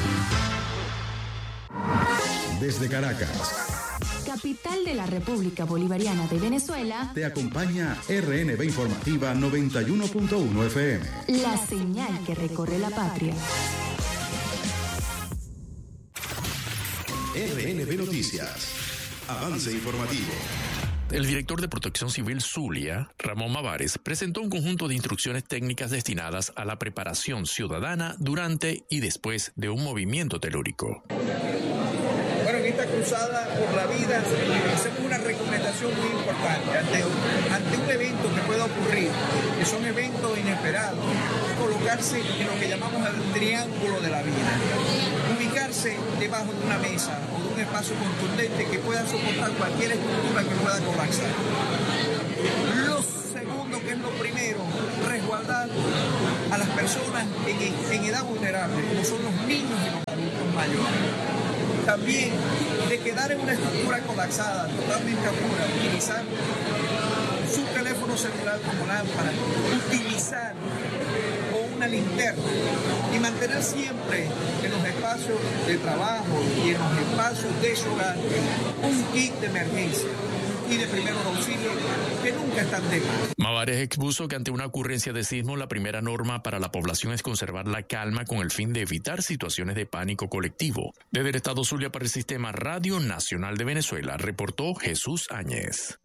Desde Caracas, capital de la República Bolivariana de Venezuela, te acompaña R N B Informativa noventa y uno punto uno F M. La señal que recorre la patria. R N B Noticias. Avance informativo. El director de Protección Civil Zulia, Ramón Mavares, presentó un conjunto de instrucciones técnicas destinadas a la preparación ciudadana durante y después de un movimiento telúrico. Bueno, en esta Cruzada por la Vida hacemos una recomendación muy importante ante, ante un evento que pueda ocurrir, que son eventos inesperados, colocarse en lo que llamamos el triángulo de la vida, ubicarse debajo de una mesa o de un espacio contundente que pueda soportar cualquier estructura que pueda colapsar. Lo segundo, que es lo primero, resguardar a las personas en, en edad vulnerable, como son los niños y los adultos mayores. También, de quedar en una estructura colapsada, totalmente oscura, utilizar su teléfono celular como lámpara, utilizar o una linterna y mantener siempre en los espacios de trabajo y en los espacios de su hogar un kit de emergencia y de primeros auxilios que nunca están de más. Mavares expuso que ante una ocurrencia de sismo, la primera norma para la población es conservar la calma con el fin de evitar situaciones de pánico colectivo. Desde el estado Zulia para el Sistema Radio Nacional de Venezuela, reportó Jesús Áñez.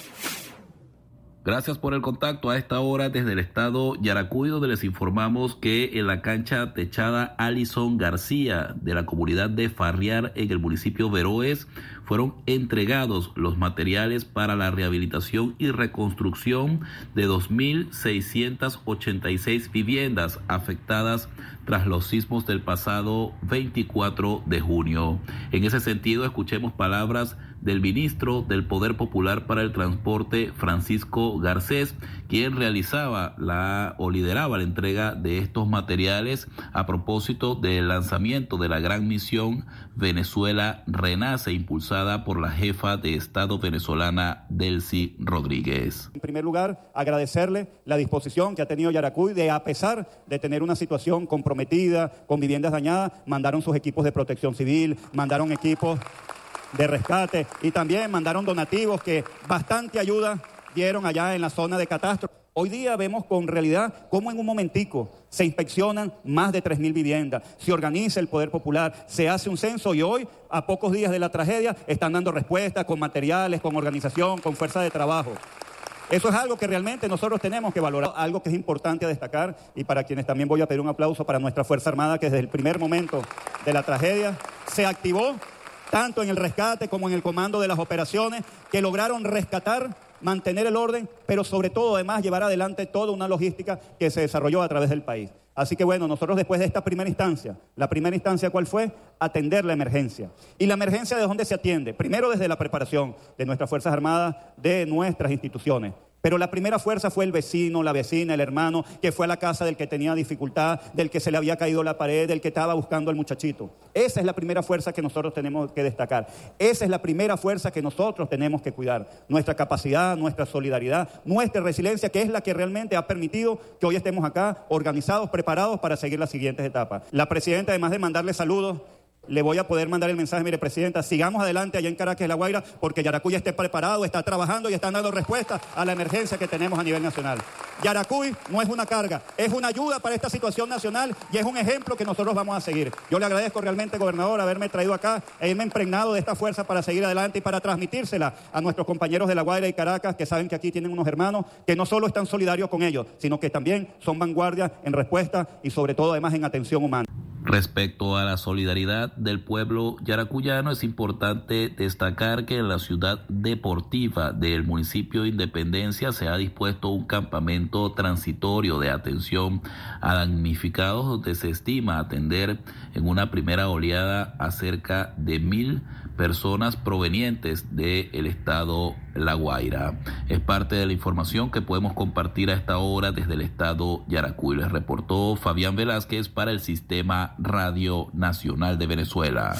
Gracias por el contacto a esta hora desde el estado Yaracuy, donde les informamos que en la cancha techada Alison García de la comunidad de Farriar en el municipio Veroes fueron entregados los materiales para la rehabilitación y reconstrucción de dos mil seiscientas ochenta y seis viviendas afectadas tras los sismos del pasado veinticuatro de junio. En ese sentido, escuchemos palabras del ministro del Poder Popular para el Transporte, Francisco Garcés, quien realizaba la o lideraba la entrega de estos materiales a propósito del lanzamiento de la gran misión Venezuela Renace, impulsada por la jefa de Estado venezolana, Delcy Rodríguez. En primer lugar, agradecerle la disposición que ha tenido Yaracuy de, a pesar de tener una situación comprometida, con viviendas dañadas, mandaron sus equipos de protección civil, mandaron equipos de rescate y también mandaron donativos que bastante ayuda dieron allá en la zona de catástrofe. Hoy día vemos con realidad cómo en un momentico se inspeccionan más de tres mil viviendas, se organiza el Poder Popular, se hace un censo y hoy, a pocos días de la tragedia, están dando respuestas con materiales, con organización, con fuerza de trabajo. Eso es algo que realmente nosotros tenemos que valorar, algo que es importante a destacar, y para quienes también voy a pedir un aplauso para nuestra Fuerza Armada, que desde el primer momento de la tragedia se activó tanto en el rescate como en el comando de las operaciones, que lograron rescatar, mantener el orden, pero sobre todo además llevar adelante toda una logística que se desarrolló a través del país. Así que bueno, nosotros después de esta primera instancia, la primera instancia ¿cuál fue? Atender la emergencia. ¿Y la emergencia de dónde se atiende? Primero desde la preparación de nuestras Fuerzas Armadas, de nuestras instituciones. Pero la primera fuerza fue el vecino, la vecina, el hermano, que fue a la casa del que tenía dificultad, del que se le había caído la pared, del que estaba buscando al muchachito. Esa es la primera fuerza que nosotros tenemos que destacar. Esa es la primera fuerza que nosotros tenemos que cuidar. Nuestra capacidad, nuestra solidaridad, nuestra resiliencia, que es la que realmente ha permitido que hoy estemos acá, organizados, preparados para seguir las siguientes etapas. La presidenta, además de mandarle saludos, le voy a poder mandar el mensaje, mire, presidenta, sigamos adelante allá en Caracas, La Guaira, porque Yaracuy esté preparado, está trabajando y están dando respuesta a la emergencia que tenemos a nivel nacional. Yaracuy no es una carga, es una ayuda para esta situación nacional y es un ejemplo que nosotros vamos a seguir. Yo le agradezco realmente, gobernador, haberme traído acá e irme impregnado de esta fuerza para seguir adelante y para transmitírsela a nuestros compañeros de La Guaira y Caracas, que saben que aquí tienen unos hermanos que no solo están solidarios con ellos, sino que también son vanguardia en respuesta y sobre todo además en atención humana. Respecto a la solidaridad del pueblo yaracuyano, es importante destacar que en la ciudad deportiva del municipio de Independencia se ha dispuesto un campamento transitorio de atención a damnificados, donde se estima atender en una primera oleada a cerca de mil personas provenientes del estado La Guaira. Es parte de la información que podemos compartir a esta hora desde el estado Yaracuy. Les reportó Fabián Velázquez para el Sistema Radio Nacional de Venezuela.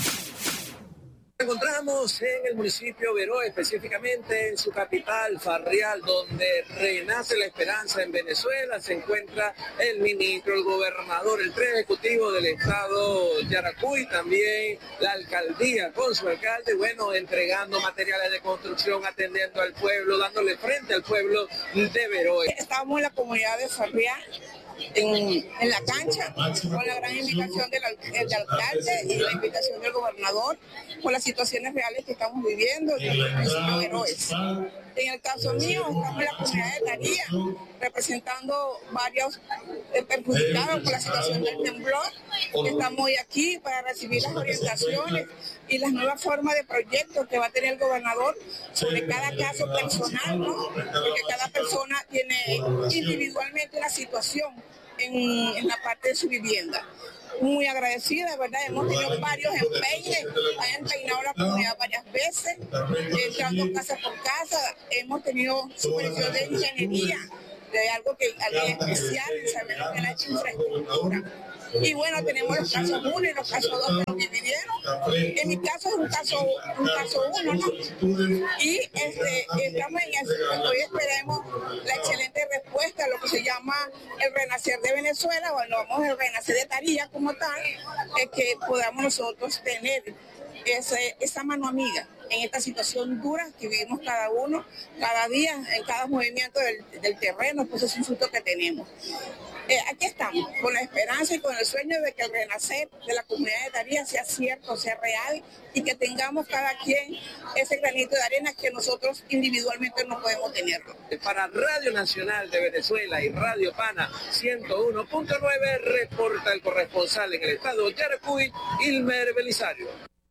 Nos encontramos en el municipio Veroes, específicamente en su capital, Farrial, donde renace la esperanza en Venezuela. Se encuentra el ministro, el gobernador, el tren ejecutivo del estado Yaracuy, también la alcaldía con su alcalde, bueno, entregando materiales de construcción, atendiendo al pueblo, dándole frente al pueblo de Veroes. Estamos en la comunidad de Farrial, En, en la cancha, con la gran invitación del, del alcalde y la invitación del gobernador, por las situaciones reales que estamos viviendo en el municipio de Veroes. En el caso mío, estamos en la comunidad de Tarija, representando varios eh, perjudicados por la situación del temblor. Estamos hoy aquí para recibir las orientaciones y las nuevas formas de proyectos que va a tener el gobernador sobre cada caso personal, ¿no? Porque cada persona tiene individualmente una situación en, en la parte de su vivienda. Muy agradecida, ¿verdad? Hemos tenido varios empeines, han empeinado la comunidad varias veces, entrando casa por casa, hemos tenido supervisión de ingeniería, de algo que algo especial, sabemos que la infraestructura. Y bueno, tenemos los casos uno y los casos dos que nos dividieron. En mi caso es un caso, un caso uno, ¿no? Y este, estamos en eso. Hoy esperemos la excelente respuesta a lo que se llama el renacer de Venezuela, bueno, vamos el renacer de Tarija como tal, es que podamos nosotros tener ese, esa mano amiga en esta situación dura que vivimos cada uno, cada día, en cada movimiento del, del terreno, pues es un fruto que tenemos. Eh, aquí estamos, con la esperanza y con el sueño de que el renacer de la comunidad de Tarija sea cierto, sea real y que tengamos cada quien ese granito de arena que nosotros individualmente no podemos tenerlo. Para Radio Nacional de Venezuela y Radio Pana ciento uno punto nueve, reporta el corresponsal en el estado Yaracuy, Ilmer Belisario.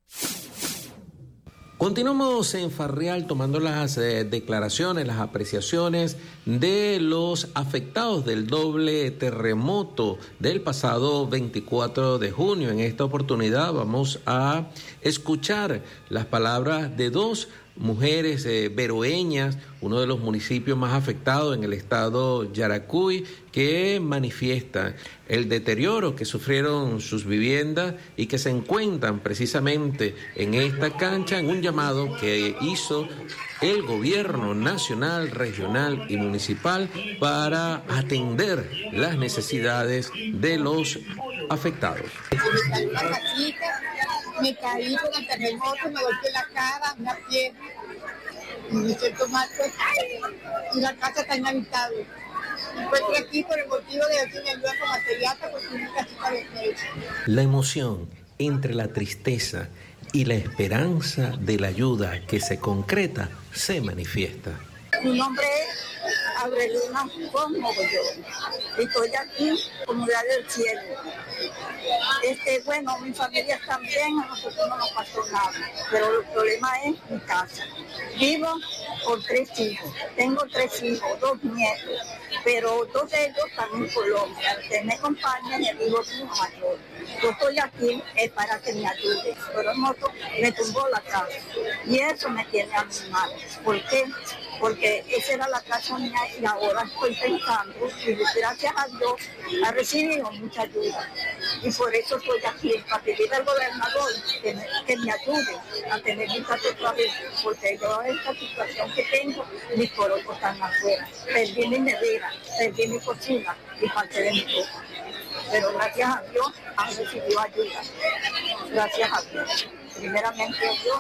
Continuamos en Farrial tomando las eh, declaraciones, las apreciaciones de los afectados del doble terremoto del pasado veinticuatro de junio. En esta oportunidad vamos a escuchar las palabras de dos mujeres eh, veroeñas, uno de los municipios más afectados en el estado Yaracuy, que manifiestan el deterioro que sufrieron sus viviendas y que se encuentran precisamente en esta cancha en un llamado que hizo el gobierno nacional, regional y municipal para atender las necesidades de los afectados. Me caí con el terremoto, me golpeé la cara, una pierna, me siento mal, pues, y la casa está inhabitable. Encuentro aquí por el motivo de que me ayudan con material para construir una casita de techo. La emoción entre la tristeza y la esperanza de la ayuda que se concreta se manifiesta. Mi nombre es Aurelina Mogollón. Estoy aquí, Comunidad del Cielo. Este, bueno, mi familia está bien, a nosotros no nos pasó nada, pero el problema es mi casa. Vivo con tres hijos, tengo tres hijos, dos nietos, pero dos de ellos están en Colombia, que me acompañan y el hijo mío mayor. Yo estoy aquí es para que me ayude, pero el moto me tumbó la casa y eso me tiene a mi mal. ¿Por qué? Porque esa era la casa mía y ahora estoy pensando y gracias a Dios ha recibido mucha ayuda. Y por eso estoy aquí, para pedirle al gobernador que me, que me ayude a tener mi casa otra vez, porque yo esta situación que tengo, mis corotos están afuera. Perdí mi nevera, perdí mi cocina y parte de mi ropa. Pero gracias a Dios han recibido ayuda. Gracias a Dios. Primeramente Dios.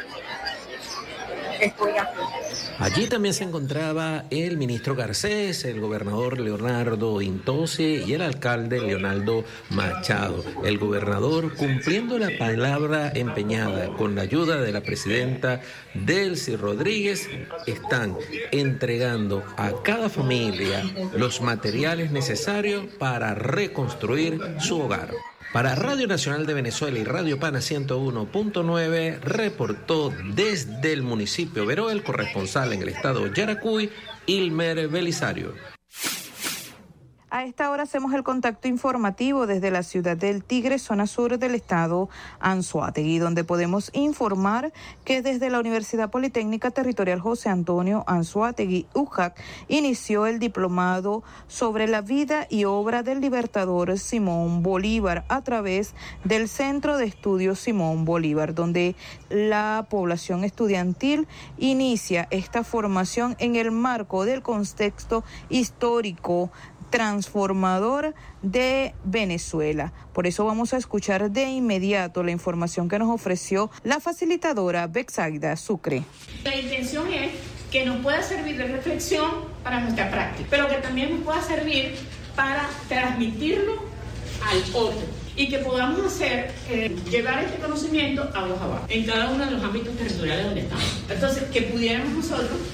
Estoy aquí. Allí también se encontraba el ministro Garcés, el gobernador Leonardo Intose y el alcalde Leonardo Machado. El gobernador, cumpliendo la palabra empeñada con la ayuda de la presidenta Delcy Rodríguez, están entregando a cada familia los materiales necesarios para reconstruir su hogar. Para Radio Nacional de Venezuela y Radio Pana ciento uno punto nueve, reportó desde el municipio Veró el corresponsal en el estado Yaracuy, Ilmer Belisario. A esta hora hacemos el contacto informativo desde la ciudad del Tigre, zona sur del estado Anzoátegui, donde podemos informar que desde la Universidad Politécnica Territorial José Antonio Anzoátegui, U J A C, inició el diplomado sobre la vida y obra del libertador Simón Bolívar a través del Centro de Estudios Simón Bolívar, donde la población estudiantil inicia esta formación en el marco del contexto histórico transformador de Venezuela. Por eso vamos a escuchar de inmediato la información que nos ofreció la facilitadora Bexaida Sucre. La intención es que nos pueda servir de reflexión para nuestra práctica, pero que también nos pueda servir para transmitirlo al otro y que podamos hacer, eh, llevar este conocimiento a los abajo, en cada uno de los ámbitos territoriales donde estamos. Entonces, que pudiéramos nosotros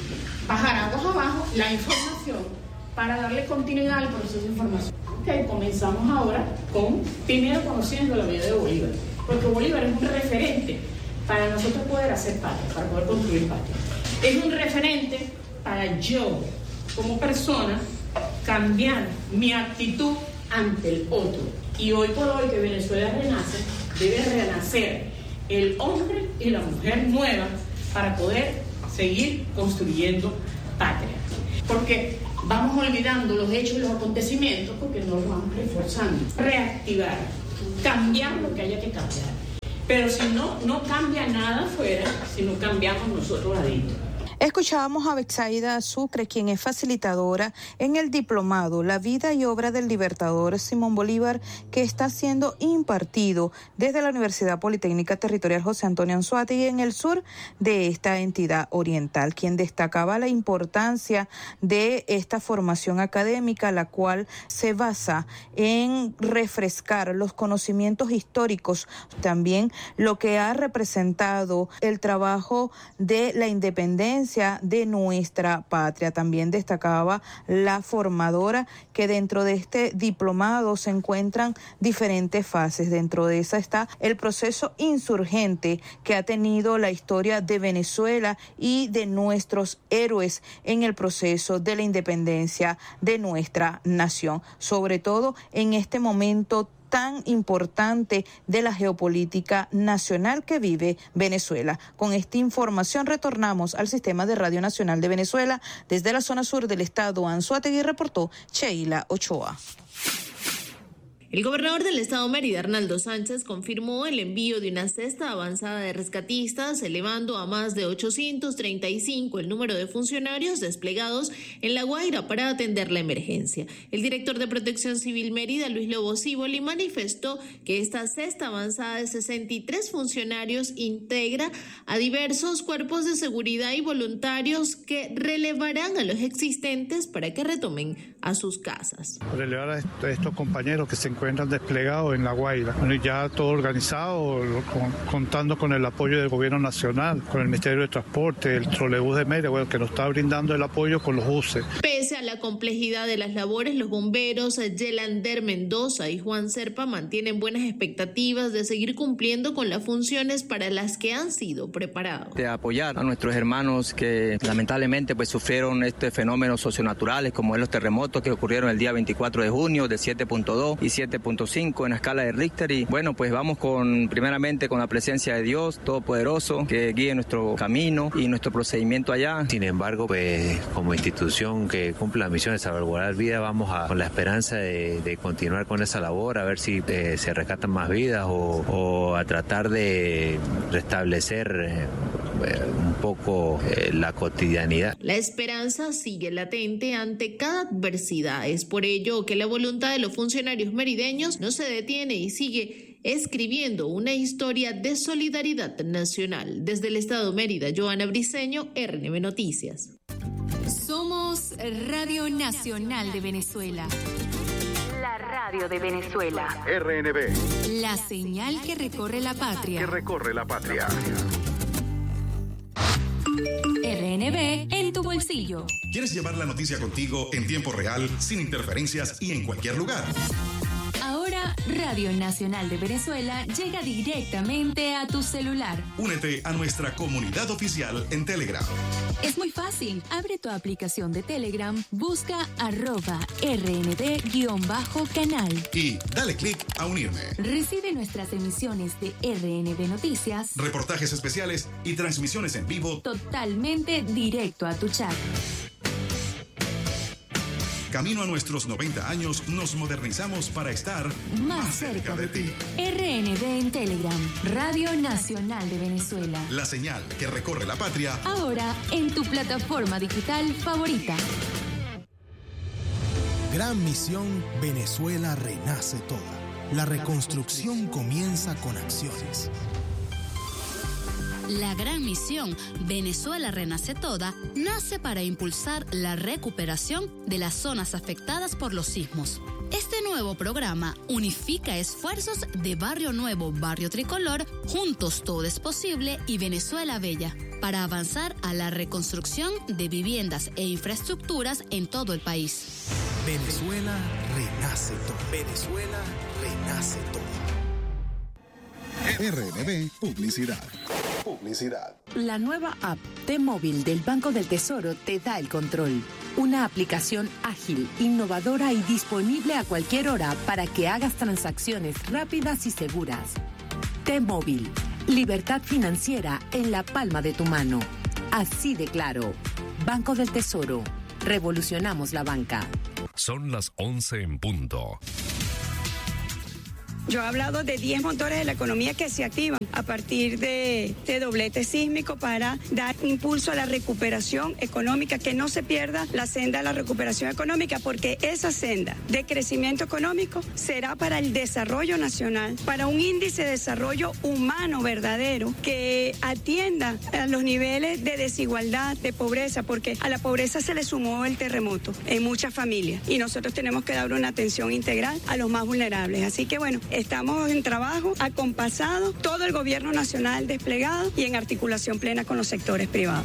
bajar aguas abajo la información para darle continuidad al proceso de información. Okay, comenzamos ahora con, primero conociendo la vida de Bolívar, porque Bolívar es un referente para nosotros poder hacer patria, para poder construir patria. Es un referente para yo, como persona, cambiar mi actitud ante el otro. Y hoy por hoy que Venezuela renace, debe renacer el hombre y la mujer nueva para poder seguir construyendo patria. Porque vamos olvidando los hechos y los acontecimientos porque no los vamos reforzando. Reactivar, cambiar lo que haya que cambiar. Pero si no, no cambia nada afuera, si no cambiamos nosotros adentro. Escuchábamos a Betsaida Sucre, quien es facilitadora en el diplomado La vida y obra del libertador Simón Bolívar, que está siendo impartido desde la Universidad Politécnica Territorial José Antonio Anzoátegui en el sur de esta entidad oriental, quien destacaba la importancia de esta formación académica, la cual se basa en refrescar los conocimientos históricos, también lo que ha representado el trabajo de la independencia de nuestra patria. También destacaba la formadora que dentro de este diplomado se encuentran diferentes fases. Dentro de esa está el proceso insurgente que ha tenido la historia de Venezuela y de nuestros héroes en el proceso de la independencia de nuestra nación, sobre todo en este momento tan importante de la geopolítica nacional que vive Venezuela. Con esta información retornamos al Sistema de Radio Nacional de Venezuela. Desde la zona sur del estado Anzoátegui reportó Sheila Ochoa. El gobernador del estado Mérida, Arnaldo Sánchez, confirmó el envío de una cesta avanzada de rescatistas, elevando a más de ochocientos treinta y cinco el número de funcionarios desplegados en La Guaira para atender la emergencia. El director de Protección Civil Mérida, Luis Lobo Ciboli, manifestó que esta cesta avanzada de sesenta y tres funcionarios integra a diversos cuerpos de seguridad y voluntarios que relevarán a los existentes para que retomen a sus casas. Relevar a estos compañeros que se encuentran desplegados en La Guaira. Bueno, ya todo organizado, con, contando con el apoyo del gobierno nacional, con el Ministerio de Transporte, el trolebús de Mérida, bueno, que nos está brindando el apoyo con los buses. Pese a la complejidad de las labores, los bomberos Yelander Mendoza y Juan Serpa mantienen buenas expectativas de seguir cumpliendo con las funciones para las que han sido preparados. De apoyar a nuestros hermanos que lamentablemente pues sufrieron este fenómenos socionaturales como es los terremotos que ocurrieron el día veinticuatro de junio de siete punto dos y siete punto cinco en la escala de Richter, y bueno, pues vamos con primeramente con la presencia de Dios Todopoderoso que guíe nuestro camino y nuestro procedimiento allá. Sin embargo, pues como institución que cumple la misión de salvaguardar vidas, vamos a, con la esperanza de, de continuar con esa labor, a ver si eh, se rescatan más vidas o, o a tratar de restablecer eh, un poco eh, la cotidianidad. La esperanza sigue latente ante cada adversidad. Es por ello que la voluntad de los funcionarios merideños no se detiene y sigue escribiendo una historia de solidaridad nacional. Desde el estado Mérida, Joana Briceño, R N B Noticias. Somos Radio Nacional de Venezuela. La radio de Venezuela. R N B. La señal que recorre la patria. Que recorre la patria. R N B en tu bolsillo. ¿Quieres llevar la noticia contigo en tiempo real, sin interferencias y en cualquier lugar? Ahora, Radio Nacional de Venezuela llega directamente a tu celular. Únete a nuestra comunidad oficial en Telegram. Es muy fácil. Abre tu aplicación de Telegram, busca arroba rnb-canal. Y dale clic a unirme. Recibe nuestras emisiones de R N B Noticias, reportajes especiales y transmisiones en vivo totalmente directo a tu chat. Camino a nuestros noventa años, nos modernizamos para estar más, más cerca, cerca de ti. R N B en Telegram, Radio Nacional de Venezuela. La señal que recorre la patria. Ahora en tu plataforma digital favorita. Gran misión, Venezuela renace toda. La reconstrucción comienza con acciones. La gran misión Venezuela Renace Toda nace para impulsar la recuperación de las zonas afectadas por los sismos. Este nuevo nuevo programa unifica esfuerzos de Barrio Nuevo, Barrio Tricolor, Juntos Todo es Posible y Venezuela Bella, para avanzar a la reconstrucción de viviendas e infraestructuras en todo el país. Venezuela renace todo. Venezuela renace todo. R N B Publicidad. Publicidad. La nueva app T-Móvil del Banco del Tesoro te da el control. Una aplicación ágil, innovadora y disponible a cualquier hora para que hagas transacciones rápidas y seguras. T-Móvil. Libertad financiera en la palma de tu mano. Así de claro. Banco del Tesoro. Revolucionamos la banca. Son las once en punto. Yo he hablado de diez motores de la economía que se activan a partir de este doblete sísmico para dar impulso a la recuperación económica, que no se pierda la senda de la recuperación económica, porque esa senda de crecimiento económico será para el desarrollo nacional, para un índice de desarrollo humano verdadero que atienda a los niveles de desigualdad, de pobreza, porque a la pobreza se le sumó el terremoto en muchas familias y nosotros tenemos que dar una atención integral a los más vulnerables. Así que bueno, estamos en trabajo acompasado, todo el gobierno nacional desplegado y en articulación plena con los sectores privados.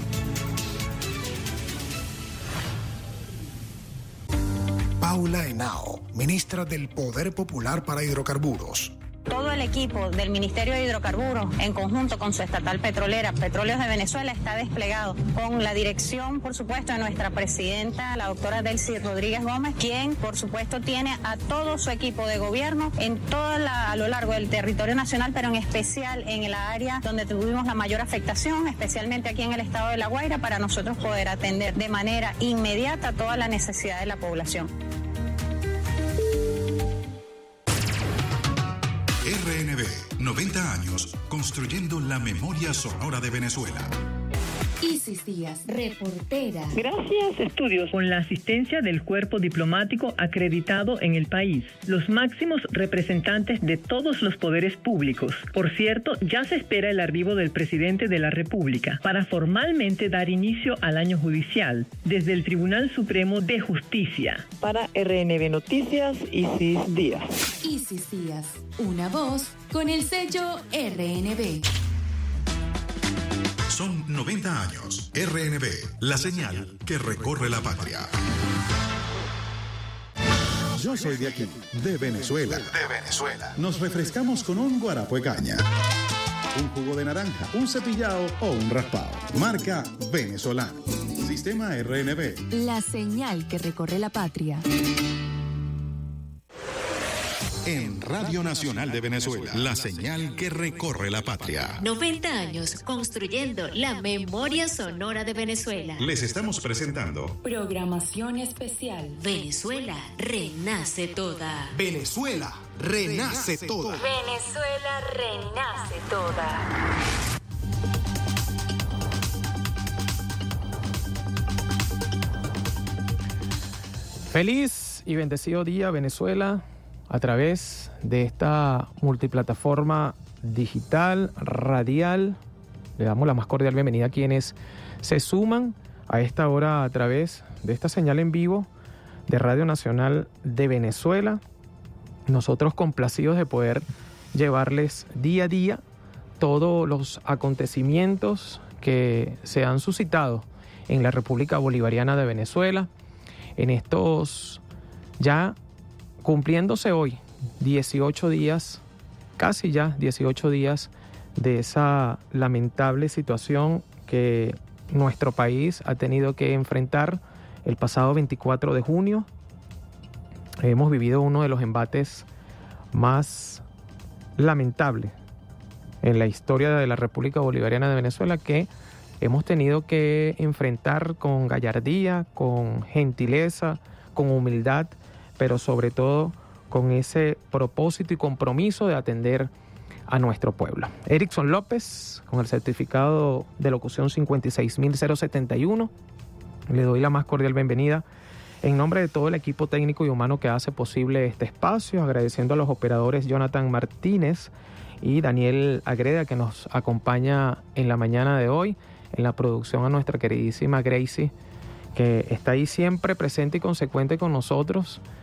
Paula Henao, ministra del Poder Popular para Hidrocarburos. Todo el equipo del Ministerio de Hidrocarburos, en conjunto con su estatal petrolera, Petróleos de Venezuela, está desplegado con la dirección, por supuesto, de nuestra presidenta, la doctora Delcy Rodríguez Gómez, quien, por supuesto, tiene a todo su equipo de gobierno en toda la, a lo largo del territorio nacional, pero en especial en el área donde tuvimos la mayor afectación, especialmente aquí en el estado de La Guaira, para nosotros poder atender de manera inmediata toda la necesidad de la población. R N B, noventa años construyendo la memoria sonora de Venezuela. Isis Díaz, reportera. Gracias, estudios con la asistencia del cuerpo diplomático acreditado en el país, los máximos representantes de todos los poderes públicos. Por cierto, ya se espera el arribo del presidente de la República para formalmente dar inicio al año judicial desde el Tribunal Supremo de Justicia. Para R N B Noticias, Isis Díaz. Isis Díaz, una voz con el sello R N B. Son noventa años. R N B, la señal que recorre la patria. Yo soy de aquí, de Venezuela. De Venezuela. Nos refrescamos con un guarapo de caña, un jugo de naranja, un cepillado o un raspado. Marca venezolano. Sistema R N B. La señal que recorre la patria. En Radio Nacional de Venezuela, la señal que recorre la patria. noventa años construyendo la memoria sonora de Venezuela. Les estamos presentando Programación especial. Venezuela renace toda. Venezuela renace toda. Venezuela renace toda. Feliz y bendecido día, Venezuela. A través de esta multiplataforma digital, radial, le damos la más cordial bienvenida a quienes se suman a esta hora a través de esta señal en vivo de Radio Nacional de Venezuela. Nosotros complacidos de poder llevarles día a día todos los acontecimientos que se han suscitado en la República Bolivariana de Venezuela, en estos ya cumpliéndose hoy dieciocho días, casi ya dieciocho días de esa lamentable situación que nuestro país ha tenido que enfrentar el pasado veinticuatro de junio. Hemos vivido uno de los embates más lamentables en la historia de la República Bolivariana de Venezuela, que hemos tenido que enfrentar con gallardía, con gentileza, con humildad, pero sobre todo con ese propósito y compromiso de atender a nuestro pueblo. Erickson López, con el certificado de locución cincuenta y seis mil setenta y uno, le doy la más cordial bienvenida en nombre de todo el equipo técnico y humano que hace posible este espacio, agradeciendo a los operadores Jonathan Martínez y Daniel Agreda, que nos acompaña en la mañana de hoy, en la producción a nuestra queridísima Gracie, que está ahí siempre presente y consecuente con nosotros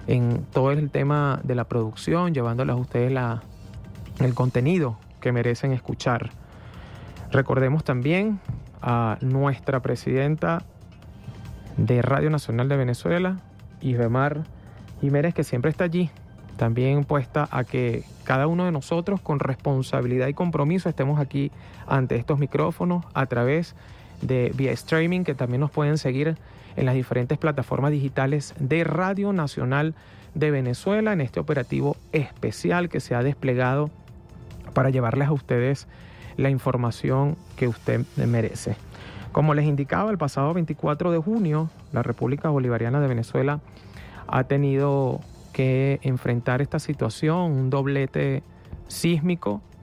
en todo el tema de la producción, llevándoles a ustedes la, el contenido que merecen escuchar. Recordemos también a nuestra presidenta de Radio Nacional de Venezuela, Isbemar Jiménez, que siempre está allí, también puesta a que cada uno de nosotros con responsabilidad y compromiso estemos aquí ante estos micrófonos a través de vía streaming, que también nos pueden seguir en las diferentes plataformas digitales de Radio Nacional de Venezuela, en este operativo especial que se ha desplegado para llevarles a ustedes la información que usted merece. Como les indicaba, el pasado veinticuatro de junio, la República Bolivariana de Venezuela ha tenido que enfrentar esta situación, un doblete sísmico